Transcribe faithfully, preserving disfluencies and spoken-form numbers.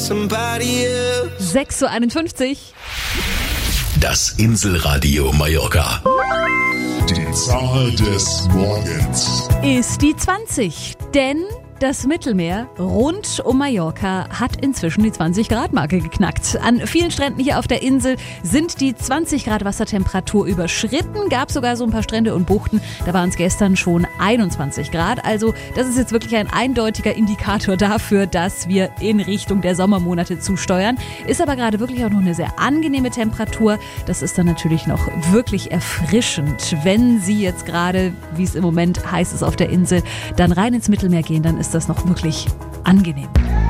somebody else. sechs Uhr einundfünfzig. Das Inselradio Mallorca. Die Zahl des Morgens Ist die zwanzig, denn das Mittelmeer rund um Mallorca hat inzwischen die zwanzig Grad Marke geknackt. An vielen Stränden hier auf der Insel sind die zwanzig Grad Wassertemperatur überschritten. Gab sogar so ein paar Strände und Buchten, da waren es gestern schon einundzwanzig Grad. Also das ist jetzt wirklich ein eindeutiger Indikator dafür, dass wir in Richtung der Sommermonate zusteuern. Ist aber gerade wirklich auch noch eine sehr angenehme Temperatur. Das ist dann natürlich noch wirklich erfrischend. Wenn Sie jetzt gerade, wie es im Moment heiß ist auf der Insel, dann rein ins Mittelmeer gehen, dann ist das noch wirklich angenehm.